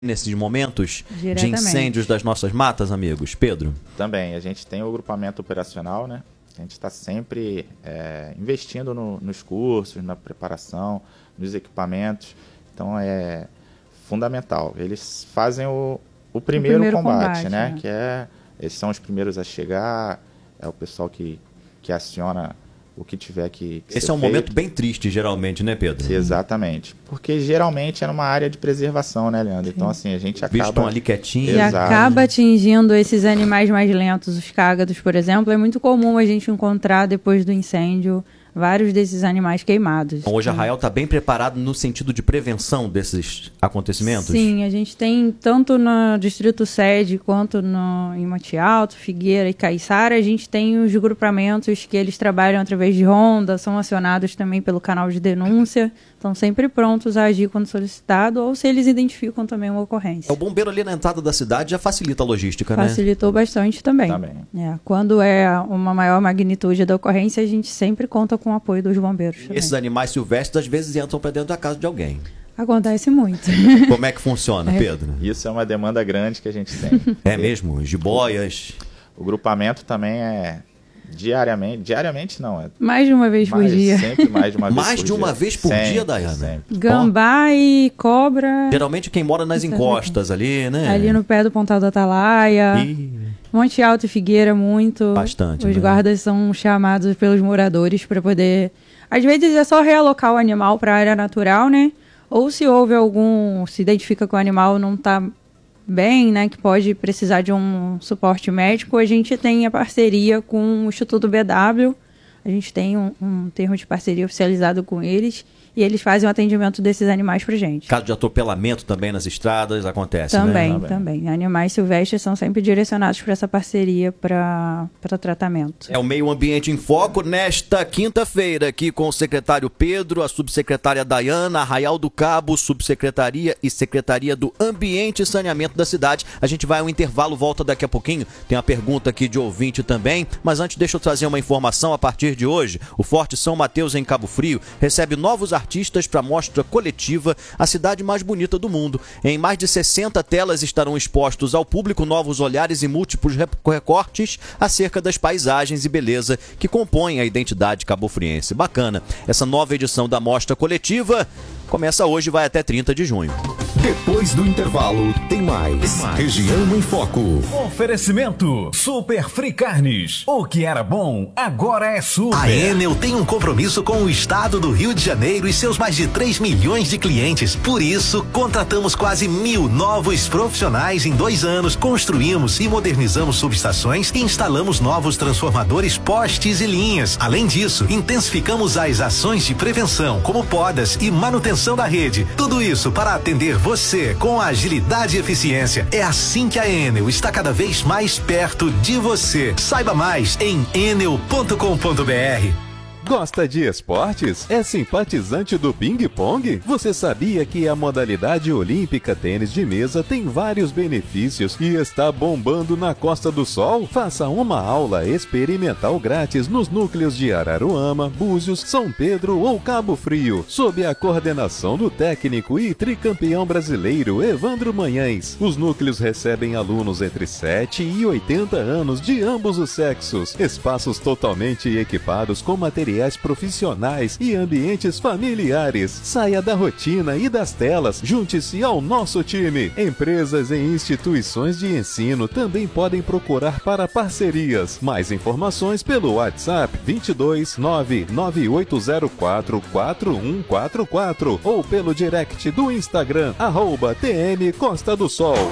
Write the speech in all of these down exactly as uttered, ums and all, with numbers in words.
nesses momentos de incêndios das nossas matas, amigos? Pedro? Também, a gente tem o agrupamento operacional, né? A gente está sempre é, investindo no, nos cursos, na preparação, nos equipamentos. Então é fundamental. Eles fazem o, o, primeiro, o primeiro combate, combate, né? né? Que é, eles são os primeiros a chegar, é o pessoal que, que aciona o que tiver que, que Esse ser é um feito. momento bem triste, geralmente, né, Pedro? Sim, exatamente. Porque geralmente é numa área de preservação, né, Leandro? Sim. Então, assim, a gente acaba... Estão ali quietinhos. E acaba atingindo esses animais mais lentos, os cágados, por exemplo. É muito comum a gente encontrar, depois do incêndio, vários desses animais queimados. Então, hoje a Arraial está bem preparado no sentido de prevenção desses acontecimentos? Sim, a gente tem tanto no Distrito Sede quanto no, em Monte Alto, Figueira e Caiçara, a gente tem os grupamentos que eles trabalham através de ronda, são acionados também pelo canal de denúncia, estão sempre prontos a agir quando solicitado ou se eles identificam também uma ocorrência. O bombeiro ali na entrada da cidade já facilita a logística, Facilitou né? Facilitou bastante também. também. É, quando é uma maior magnitude da ocorrência, a gente sempre conta com o apoio dos bombeiros também. Esses animais silvestres às vezes entram para dentro da casa de alguém. Acontece muito. Como é que funciona, é. Pedro? Isso é uma demanda grande que a gente tem. É mesmo? Jiboias? O grupamento também é diariamente, diariamente não, é mais de uma vez mais, por dia. Sempre mais de uma vez mais por de uma dia. vez por sempre, dia, Dayana? Sempre. Gambá oh. e cobra. Geralmente quem mora nas encostas ali, né? Ali no pé do Pontal do Atalaia. E... Monte Alto e Figueira, muito. Bastante. Os né? guardas são chamados pelos moradores para poder... Às vezes é só realocar o animal para a área natural, né? Ou se houve algum... Se identifica que o animal não está bem, né? Que pode precisar de um suporte médico, a gente tem a parceria com o Instituto B W. A gente tem um, um termo de parceria oficializado com eles. E eles fazem o atendimento desses animais pra gente. Caso de atropelamento também nas estradas acontece, também, né? Também, também. Animais silvestres são sempre direcionados para essa parceria para tratamento. É o Meio Ambiente em Foco nesta quinta-feira, aqui com o secretário Pedro, a subsecretária Dayana, Arraial do Cabo, subsecretaria e secretaria do Ambiente e Saneamento da cidade. A gente vai ao intervalo, volta daqui a pouquinho. Tem uma pergunta aqui de ouvinte também, mas antes deixa eu trazer uma informação. A partir de hoje, o Forte São Mateus em Cabo Frio recebe novos artistas para a mostra coletiva A Cidade Mais Bonita do Mundo. Em mais de sessenta telas estarão expostos ao público novos olhares e múltiplos recortes acerca das paisagens e beleza que compõem a identidade cabofriense. Bacana. Essa nova edição da mostra coletiva começa hoje e vai até trinta de junho. Depois do intervalo, tem mais. Tem mais. Região em Foco. Oferecimento Super Free Carnes. O que era bom, agora é super. A Enel tem um compromisso com o estado do Rio de Janeiro e seus mais de três milhões de clientes. Por isso, contratamos quase mil novos profissionais em dois anos. Construímos e modernizamos subestações e instalamos novos transformadores, postes e linhas. Além disso, intensificamos as ações de prevenção, como podas e manutenção da rede. Tudo isso para atender você Você com agilidade e eficiência. É assim que a Enel está cada vez mais perto de você. Saiba mais em enel ponto com ponto br. Gosta de esportes? É simpatizante do ping-pong? Você sabia que a modalidade olímpica tênis de mesa tem vários benefícios e está bombando na Costa do Sol? Faça uma aula experimental grátis nos núcleos de Araruama, Búzios, São Pedro ou Cabo Frio, sob a coordenação do técnico e tricampeão brasileiro Evandro Manhães. Os núcleos recebem alunos entre sete e oitenta anos de ambos os sexos. Espaços totalmente equipados com materiais profissionais e ambientes familiares. Saia da rotina e das telas, junte-se ao nosso time. Empresas e instituições de ensino também podem procurar para parcerias. Mais informações pelo WhatsApp vinte e dois nove nove oito zero quatro quatro um quatro quatro ou pelo direct do Instagram arroba T M Costa do Sol.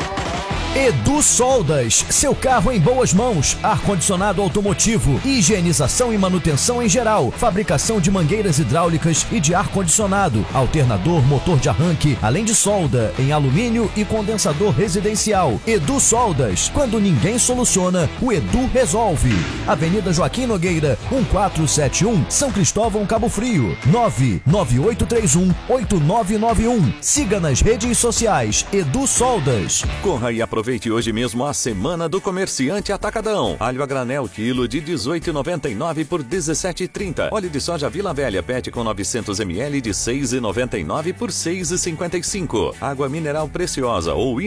Edu Soldas, seu carro em boas mãos, ar-condicionado automotivo, higienização e manutenção em geral, fabricação de mangueiras hidráulicas e de ar-condicionado, alternador, motor de arranque, além de solda em alumínio e condensador residencial. Edu Soldas, quando ninguém soluciona, o Edu resolve. Avenida Joaquim Nogueira, um quatro sete um, São Cristóvão, Cabo Frio, nove nove oito três um oito nove nove um. Siga nas redes sociais Edu Soldas. Corra e aproveite Aproveite hoje mesmo a Semana do Comerciante Atacadão. Alho a granel, quilo de dezoito reais e noventa e nove por dezessete reais e trinta centavos. Óleo de soja Vila Velha, P E T com novecentos mililitros de seis reais e noventa e nove por seis reais e cinquenta e cinco centavos. Água mineral preciosa ou